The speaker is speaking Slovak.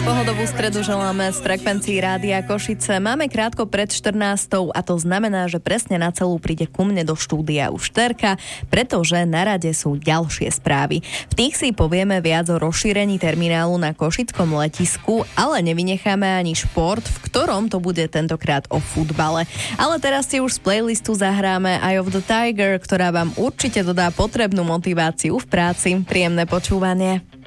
Pohodovú stredu želáme z frekvencií Rádia Košice. Máme krátko pred 14. a to znamená, že presne na celú príde ku mne do štúdia už Terka, pretože na rade sú ďalšie správy. V tých si povieme viac o rozšírení terminálu na košickom letisku, ale nevynecháme ani šport, v ktorom to bude tentokrát o futbale. Ale teraz si už z playlistu zahráme Eye of the Tiger, ktorá vám určite dodá potrebnú motiváciu v práci. Príjemné počúvanie.